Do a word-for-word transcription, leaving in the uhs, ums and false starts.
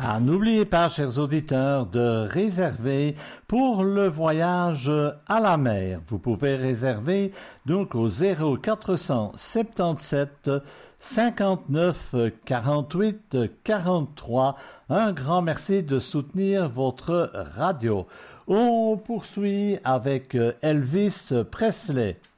Ah, n'oubliez pas, chers auditeurs, de réserver pour le voyage à la mer. Vous pouvez réserver donc au zéro quatre cent soixante-dix-sept cinquante-neuf quarante-huit quarante-trois. Un grand merci de soutenir votre radio. On poursuit avec Elvis Presley.